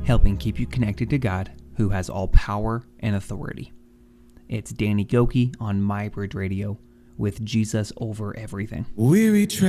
helping keep you connected to God, who has all power and authority. It's Danny Gokey on MyBridge Radio with Jesus over everything. We retrace